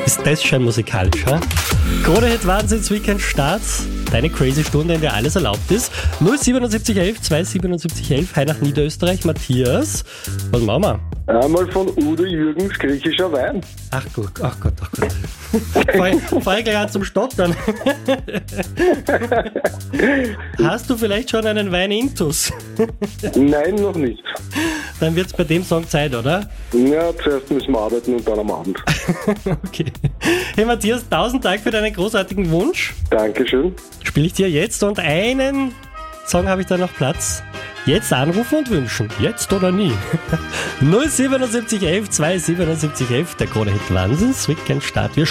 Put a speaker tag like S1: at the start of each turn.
S1: Ist das schon musikalisch, ha? Krone-Hit Wahnsinns Weekend Start. Deine crazy Stunde, in der alles erlaubt ist. 07711 27711, hi nach Niederösterreich. Matthias, was machen wir?
S2: Einmal von Udo Jürgens griechischer Wein.
S1: Ach Gott. Fahr ich gleich an zum Stottern. Hast du vielleicht schon einen Wein intus?
S2: Nein, noch nicht.
S1: Dann wird's bei dem Song Zeit, oder?
S2: Ja, zuerst müssen wir arbeiten und dann am Abend.
S1: Okay. Hey Matthias, 1000 Dank für deinen großartigen Wunsch.
S2: Dankeschön.
S1: Spiele ich dir jetzt und einen Song habe ich da noch Platz. Jetzt anrufen und wünschen. Jetzt oder nie. 07711 27711, der Krone-Hit Wahnsinns Weekend Start. Wir